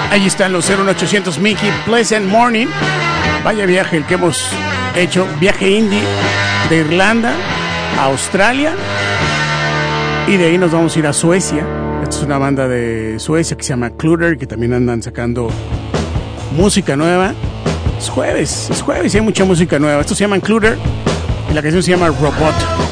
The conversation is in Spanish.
Ahí están los 01800 Mickey, Pleasant Morning. Vaya viaje el que hemos hecho, viaje indie de Irlanda a Australia y de ahí nos vamos a ir a Suecia. Esta es una banda de Suecia que se llama Clutter, que también andan sacando música nueva. Es jueves y hay mucha música nueva. Estos se llaman Clutter y la canción se llama Robot.